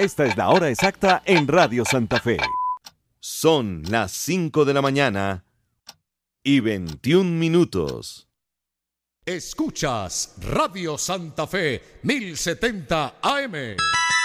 Esta es la hora exacta en Radio Santa Fe. Son las 5 de la mañana y 21 minutos. Escuchas Radio Santa Fe 1070 AM.